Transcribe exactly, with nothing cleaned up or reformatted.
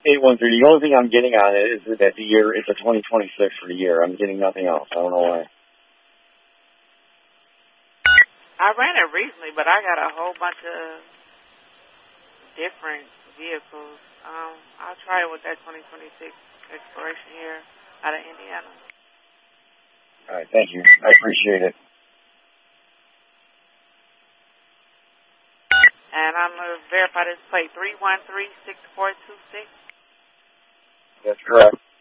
eight one three. The only thing I'm getting on it is that the year, it's a twenty twenty-six for the year. I'm getting nothing else. I don't know why. I ran it recently, but I got a whole bunch of different vehicles. Um, I'll try it with that twenty twenty-six expiration year out of Indiana. All right, thank you. I appreciate it. And I'm going to verify this plate, three one three, six four two six. That's correct.